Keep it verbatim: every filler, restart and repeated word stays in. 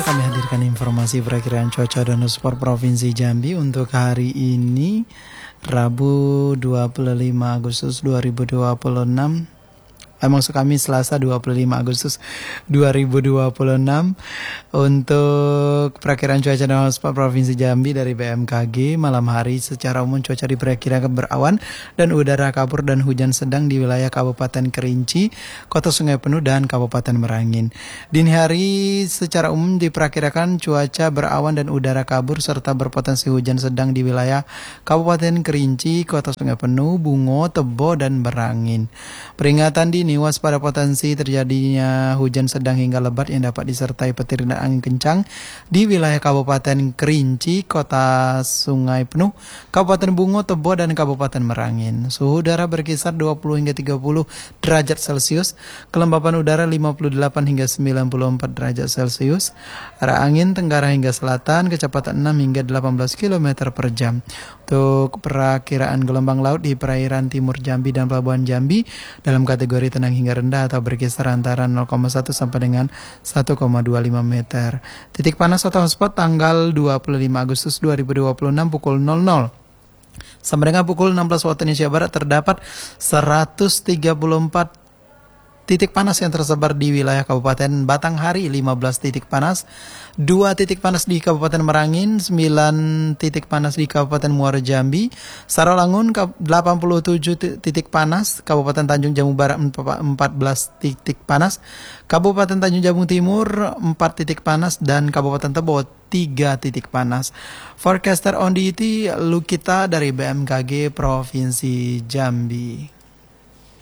kami hadirkan informasi perakiraan cuaca dan sport Provinsi Jambi untuk hari ini, Rabu dua puluh lima Agustus dua ribu dua puluh enam. Eh, maksud kami Selasa dua puluh lima Agustus dua ribu dua puluh enam. Untuk perakiraan cuaca dan sport Provinsi Jambi dari B M K G, malam hari secara umum cuaca diperkirakan berawan dan udara kabur dan hujan sedang di wilayah Kabupaten Kerinci, Kota Sungai Penuh, dan Kabupaten Merangin. Dini hari secara umum diperkirakan cuaca berawan dan udara kabur serta berpotensi hujan sedang di wilayah Kabupaten Kerinci, Kota Sungai Penuh, Bungo, Tebo, dan Merangin. Peringatan dini waspada potensi terjadinya hujan sedang hingga lebat yang dapat disertai petir dan angin kencang di wilayah Kabupaten Kerinci, Kota Sungai Penuh, Kabupaten Bungo, Tebo, dan Kabupaten Merangin. Suhu udara berkisar dua puluh hingga tiga puluh derajat Celcius, kelembapan udara lima puluh delapan hingga sembilan puluh empat derajat Celcius, arah angin tenggara hingga selatan, kecepatan enam hingga delapan belas kilometer per jam. Untuk perakiraan gelombang laut di perairan timur Jambi dan Pelabuhan Jambi dalam kategori tenang hingga rendah atau berkisar antara nol koma satu sampai dengan satu koma dua lima meter. Titik panas atau hotspot tanggal dua puluh lima Agustus dua ribu dua puluh enam pukul nol nol sampai dengan pukul enam belas waktu Indonesia Barat terdapat seratus tiga puluh empat titik panas yang tersebar di wilayah Kabupaten Batanghari, lima belas titik panas, dua titik panas di Kabupaten Merangin, sembilan titik panas di Kabupaten Muara Jambi, Sarawangun delapan puluh tujuh titik panas, Kabupaten Tanjung Jabung Barat empat belas titik panas, Kabupaten Tanjung Jabung Timur empat titik panas, dan Kabupaten Tebo tiga titik panas. Forecaster on duty Lukita dari B M K G Provinsi Jambi.